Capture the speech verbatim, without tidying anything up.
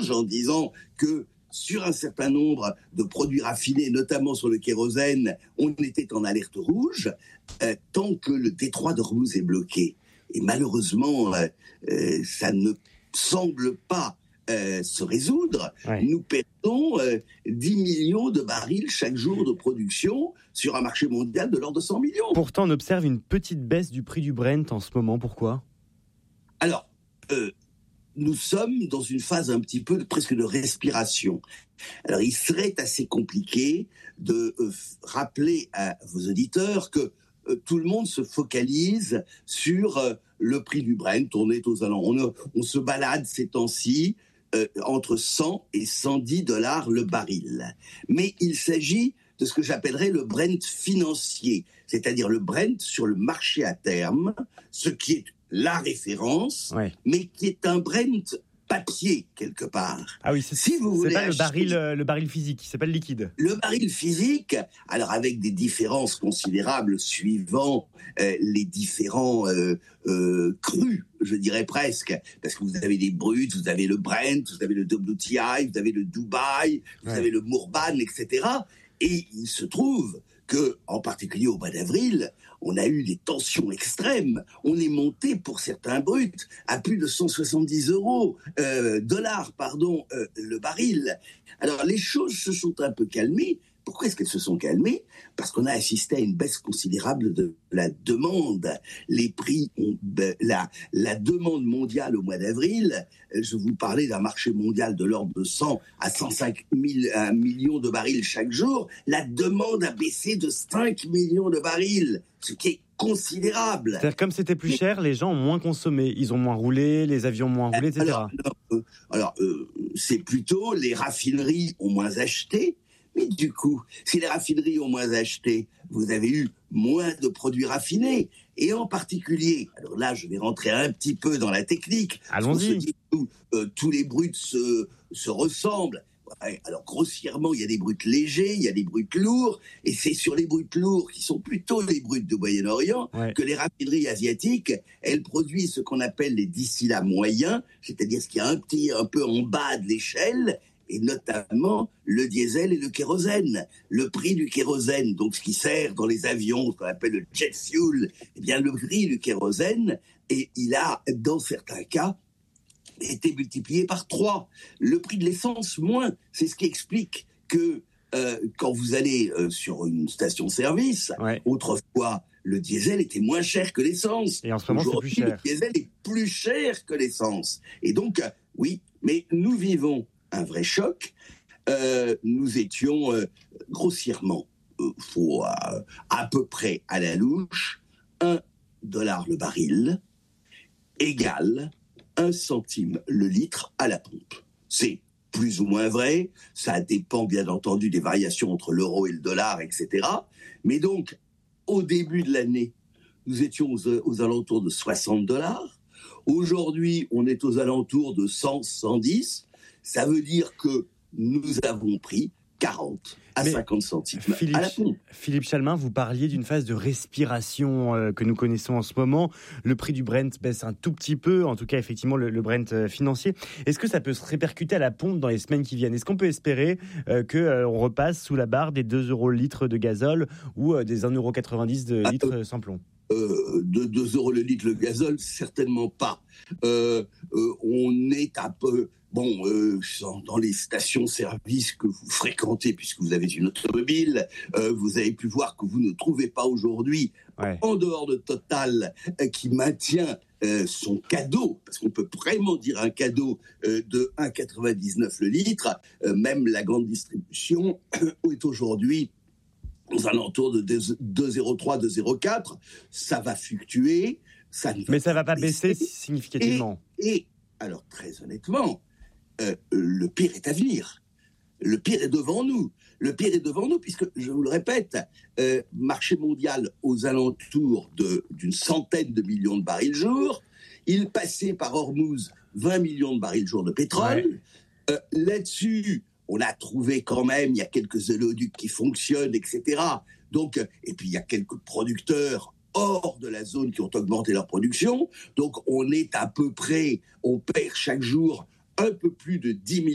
rouge en disant que sur un certain nombre de produits raffinés, notamment sur le kérosène, on était en alerte rouge, euh, tant que le détroit d'Ormuz est bloqué. Et malheureusement, euh, euh, ça ne semble pas euh, se résoudre. Ouais. Nous perdons euh, dix millions de barils chaque jour de production sur un marché mondial de l'ordre de cent millions. Pourtant, on observe une petite baisse du prix du Brent en ce moment. Pourquoi ? Alors, euh, nous sommes dans une phase un petit peu de, presque de respiration. Alors, il serait assez compliqué de euh, rappeler à vos auditeurs que euh, tout le monde se focalise sur euh, le prix du Brent. On est aux alentours, on, on se balade ces temps-ci euh, entre cent et cent dix dollars le baril. Mais il s'agit de ce que j'appellerais le Brent financier, c'est-à-dire le Brent sur le marché à terme, ce qui est la référence, ouais. mais qui est un Brent papier quelque part. Ah oui, c'est, si vous c'est voulez pas acheter, le baril, le baril physique, c'est pas le liquide. Le baril physique, alors avec des différences considérables suivant euh, les différents euh, euh, crus, je dirais presque, parce que vous avez des bruts, vous avez le Brent, vous avez le W T I, vous avez le Dubaï, vous ouais. avez le Murban, et cetera. Et il se trouve que, en particulier au mois d'avril, on a eu des tensions extrêmes. On est monté pour certains bruts à plus de cent soixante-dix euros, euh, dollars, pardon, euh, le baril. Alors les choses se sont un peu calmées. Pourquoi est-ce qu'elles se sont calmées ? Parce qu'on a assisté à une baisse considérable de la demande. Les prix, ont, la, la demande mondiale au mois d'avril, je vous parlais d'un marché mondial de l'ordre de cent à cent cinq mille millions de barils chaque jour. La demande a baissé de cinq millions de barils, ce qui est considérable. C'est-à-dire comme c'était plus Mais, cher, les gens ont moins consommé, ils ont moins roulé, les avions ont moins roulé, et cetera. Alors, euh, alors euh, c'est plutôt les raffineries ont moins acheté. Mais du coup, si les raffineries ont moins acheté, vous avez eu moins de produits raffinés. Et en particulier, alors là, je vais rentrer un petit peu dans la technique. Allons-y. On se dit que euh, tous les bruts se, se ressemblent. Ouais, alors grossièrement, il y a des bruts légers, il y a des bruts lourds, et c'est sur les bruts lourds, qui sont plutôt les bruts du Moyen-Orient, ouais. que les raffineries asiatiques, elles produisent ce qu'on appelle les distillats moyens, c'est-à-dire ce qui est un petit, un peu en bas de l'échelle, et notamment le diesel et le kérosène. Le prix du kérosène, donc ce qui sert dans les avions, ce qu'on appelle le jet fuel, eh bien le prix du kérosène, et il a, dans certains cas, été multiplié par trois. Le prix de l'essence, moins. C'est ce qui explique que euh, quand vous allez euh, sur une station-service, ouais. autrefois, le diesel était moins cher que l'essence. Et en ce moment, Aujourd'hui, c'est plus cher. Le diesel est plus cher que l'essence. Et donc, euh, oui, mais nous vivons un vrai choc. Euh, nous étions euh, grossièrement, euh, faut, euh, à peu près à la louche, un dollar le baril égale un centime le litre à la pompe. C'est plus ou moins vrai, ça dépend bien entendu des variations entre l'euro et le dollar, et cetera. Mais donc, au début de l'année, nous étions aux, aux alentours de soixante dollars. Aujourd'hui, on est aux alentours de cent, cent dix. Ça veut dire que nous avons pris quarante à Mais cinquante centimes Philippe, à la pompe. Philippe Chalmin, vous parliez d'une phase de respiration euh, que nous connaissons en ce moment. Le prix du Brent baisse un tout petit peu, en tout cas effectivement le, le Brent euh, financier. Est-ce que ça peut se répercuter à la pompe dans les semaines qui viennent ? Est-ce qu'on peut espérer euh, qu'on euh, repasse sous la barre des deux euros le litre de gazole ou euh, des un euro quatre-vingt-dix de litre ah, euh, sans plomb ? Euh, de deux euros le litre le gazole, certainement pas. Euh, euh, on est un peu... Bon, euh, dans les stations-service que vous fréquentez, puisque vous avez une automobile, euh, vous avez pu voir que vous ne trouvez pas aujourd'hui, ouais. en dehors de Total, euh, qui maintient euh, son cadeau, parce qu'on peut vraiment dire un cadeau euh, de un euro quatre-vingt-dix-neuf le litre, euh, même la grande distribution est aujourd'hui aux alentours de deux euros zéro trois, deux euros zéro quatre, ça va fluctuer, ça ne va Mais ça ne va pas baisser, baisser significativement. Et, et, alors très honnêtement, euh, le pire est à venir. Le pire est devant nous. Le pire est devant nous, puisque, je vous le répète, euh, marché mondial aux alentours de, d'une centaine de millions de barils jour, il passait par Ormuz vingt millions de barils jour de pétrole. Ouais. Euh, là-dessus, on a trouvé quand même, il y a quelques oléoducs qui fonctionnent, et cetera. Donc, et puis il y a quelques producteurs hors de la zone qui ont augmenté leur production. Donc, on est à peu près, on perd chaque jour un peu plus de dix millions